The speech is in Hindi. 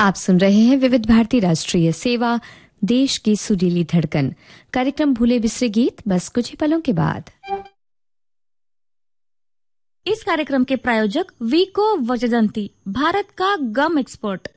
आप सुन रहे हैं विविध भारती राष्ट्रीय सेवा, देश की सुरीली धड़कन। कार्यक्रम भूले बिसरे गीत बस कुछ ही पलों के बाद। इस कार्यक्रम के प्रायोजक वीको वजदंती, भारत का गम एक्सपर्ट।